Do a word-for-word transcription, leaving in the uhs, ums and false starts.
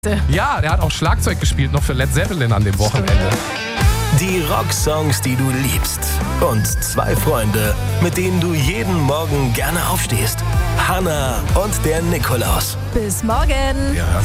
Ja, der hat auch Schlagzeug gespielt, noch für Led Zeppelin an dem Wochenende. Die Rocksongs, die du liebst. Und zwei Freunde, mit denen du jeden Morgen gerne aufstehst. Hannah und der Nikolaus. Bis morgen. Ja.